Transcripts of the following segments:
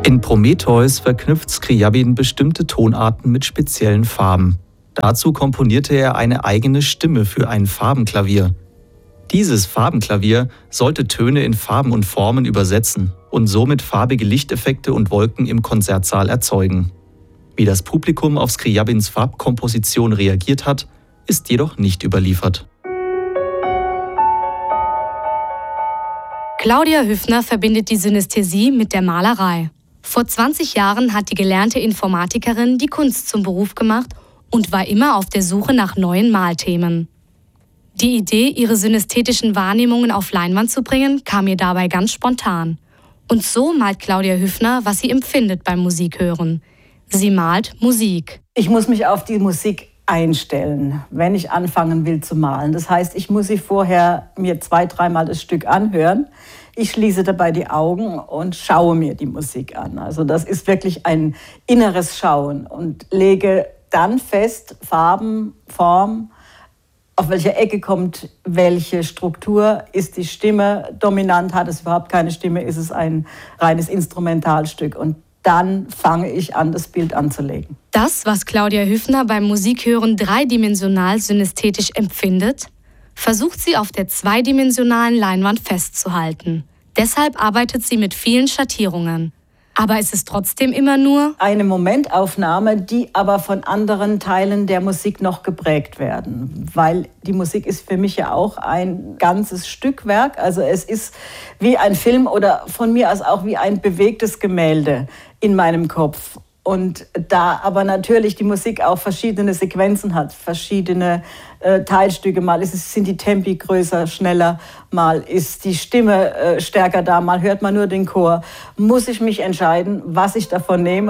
In Prometheus verknüpft Scriabin bestimmte Tonarten mit speziellen Farben. Dazu komponierte er eine eigene Stimme für ein Farbenklavier. Dieses Farbenklavier sollte Töne in Farben und Formen übersetzen und somit farbige Lichteffekte und Wolken im Konzertsaal erzeugen. Wie das Publikum auf Scriabins Farbkomposition reagiert hat, ist jedoch nicht überliefert. Claudia Hüffner verbindet die Synästhesie mit der Malerei. Vor 20 Jahren hat die gelernte Informatikerin die Kunst zum Beruf gemacht und war immer auf der Suche nach neuen Malthemen. Die Idee, ihre synästhetischen Wahrnehmungen auf Leinwand zu bringen, kam ihr dabei ganz spontan. Und so malt Claudia Hüffner, was sie empfindet beim Musikhören. Sie malt Musik. Ich muss mich auf die Musik einstellen, wenn ich anfangen will zu malen. Das heißt, ich muss sie vorher mir 2-3 Mal das Stück anhören. Ich schließe dabei die Augen und schaue mir die Musik an. Also das ist wirklich ein inneres Schauen und lege dann fest, Farben, Form, auf welcher Ecke kommt welche Struktur, ist die Stimme dominant, hat es überhaupt keine Stimme, ist es ein reines Instrumentalstück. Und dann fange ich an, das Bild anzulegen. Das, was Claudia Hüffner beim Musikhören dreidimensional synästhetisch empfindet, versucht sie auf der zweidimensionalen Leinwand festzuhalten. Deshalb arbeitet sie mit vielen Schattierungen. Aber es ist trotzdem immer nur eine Momentaufnahme, die aber von anderen Teilen der Musik noch geprägt werden. Weil die Musik ist für mich ja auch ein ganzes Stückwerk. Also es ist wie ein Film oder von mir aus auch wie ein bewegtes Gemälde in meinem Kopf. Und da aber natürlich die Musik auch verschiedene Sequenzen hat, verschiedene Teilstücke, mal sind die Tempi größer, schneller, mal ist die Stimme stärker da, mal hört man nur den Chor, muss ich mich entscheiden, was ich davon nehme.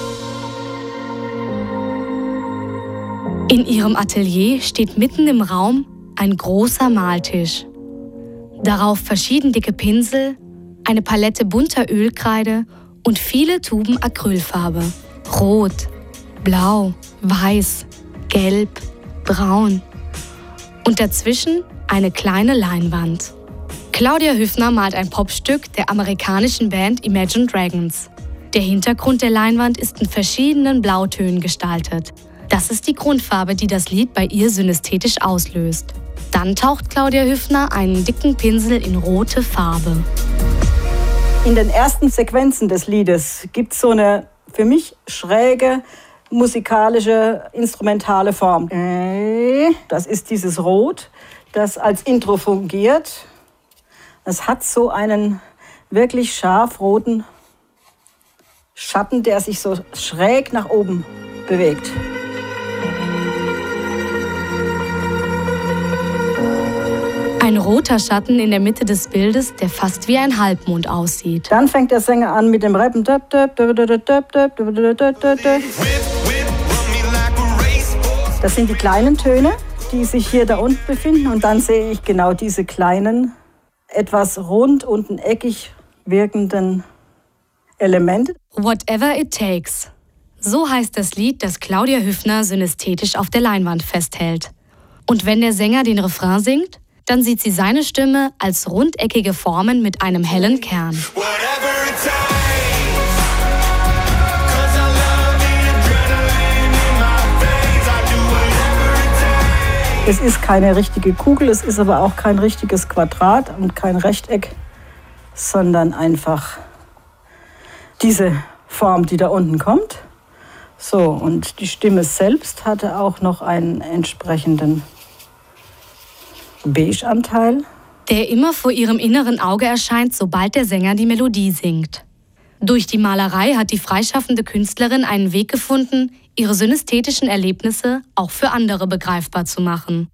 In ihrem Atelier steht mitten im Raum ein großer Maltisch. Darauf verschieden dicke Pinsel, eine Palette bunter Ölkreide und viele Tuben Acrylfarbe. Rot, blau, weiß, gelb, braun. Und dazwischen eine kleine Leinwand. Claudia Hüffner malt ein Popstück der amerikanischen Band Imagine Dragons. Der Hintergrund der Leinwand ist in verschiedenen Blautönen gestaltet. Das ist die Grundfarbe, die das Lied bei ihr synästhetisch auslöst. Dann taucht Claudia Hüffner einen dicken Pinsel in rote Farbe. In den ersten Sequenzen des Liedes gibt es so eine für mich schräge musikalische, instrumentale Form. Das ist dieses Rot, das als Intro fungiert. Es hat so einen wirklich scharfroten Schatten, der sich so schräg nach oben bewegt. Ein roter Schatten in der Mitte des Bildes, der fast wie ein Halbmond aussieht. Dann fängt der Sänger an mit dem Rappen. Das sind die kleinen Töne, die sich hier da unten befinden. Und dann sehe ich genau diese kleinen, etwas rund, unten eckig wirkenden Elemente. Whatever it takes. So heißt das Lied, das Claudia Hüffner synästhetisch auf der Leinwand festhält. Und wenn der Sänger den Refrain singt, dann sieht sie seine Stimme als rundeckige Formen mit einem hellen Kern. Es ist keine richtige Kugel, es ist aber auch kein richtiges Quadrat und kein Rechteck, sondern einfach diese Form, die da unten kommt. So, und die Stimme selbst hatte auch noch einen entsprechenden Beige-Anteil, der immer vor ihrem inneren Auge erscheint, sobald der Sänger die Melodie singt. Durch die Malerei hat die freischaffende Künstlerin einen Weg gefunden, ihre synästhetischen Erlebnisse auch für andere begreifbar zu machen.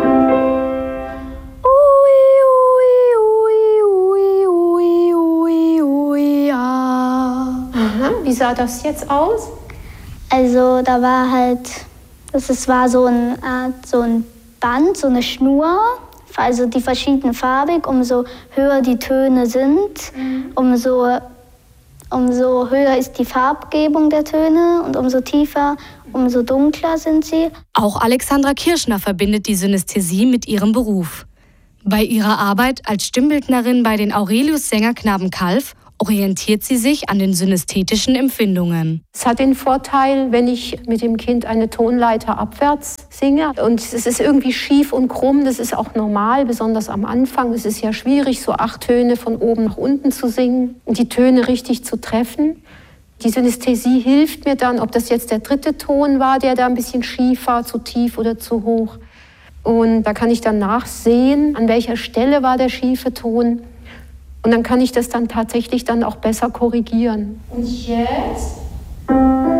Wie sah das jetzt aus? Also da war halt, es war so ein Band, so eine Schnur, also die verschiedenfarbig, umso höher die Töne sind, umso höher ist die Farbgebung der Töne und umso tiefer, umso dunkler sind sie. Auch Alexandra Kirschner verbindet die Synästhesie mit ihrem Beruf. Bei ihrer Arbeit als Stimmbildnerin bei den Aurelius Sängerknaben Calw orientiert sie sich an den synästhetischen Empfindungen. Es hat den Vorteil, wenn ich mit dem Kind eine Tonleiter abwärts singe und es ist irgendwie schief und krumm, das ist auch normal, besonders am Anfang. Es ist ja schwierig, so 8 Töne von oben nach unten zu singen und die Töne richtig zu treffen. Die Synästhesie hilft mir dann, ob das jetzt der 3. Ton war, der da ein bisschen schief war, zu tief oder zu hoch. Und da kann ich dann nachsehen, an welcher Stelle war der schiefe Ton. Und dann kann ich das dann tatsächlich dann auch besser korrigieren. Und jetzt?